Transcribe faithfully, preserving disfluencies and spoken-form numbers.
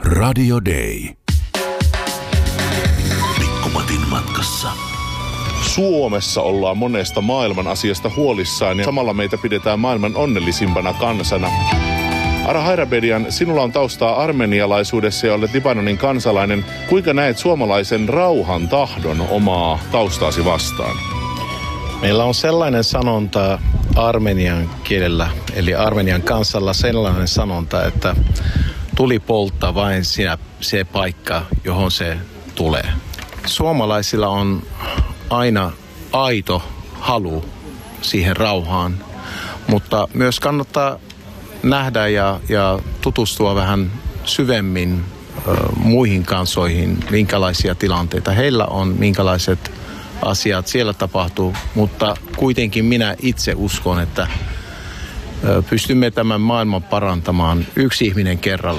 Radio Day. Pikkumatin matkassa. Suomessa ollaan monesta maailman asiasta huolissaan ja samalla meitä pidetään maailman onnellisimpana kansana. Ara Hairabedian, sinulla on taustaa armenialaisuudessa ja olet Libanonin kansalainen. Kuinka näet suomalaisen rauhan tahdon omaa taustaasi vastaan? Meillä on sellainen sanonta armenian kielellä, eli armenian kansalla sellainen sanonta, että tuli polttaa vain sinä, se paikka, johon se tulee. Suomalaisilla on aina aito halu siihen rauhaan, mutta myös kannattaa nähdä ja, ja tutustua vähän syvemmin ö, muihin kansoihin, minkälaisia tilanteita heillä on, minkälaiset asiat siellä tapahtuu, mutta kuitenkin minä itse uskon, että ö, pystymme tämän maailman parantamaan yksi ihminen kerralla.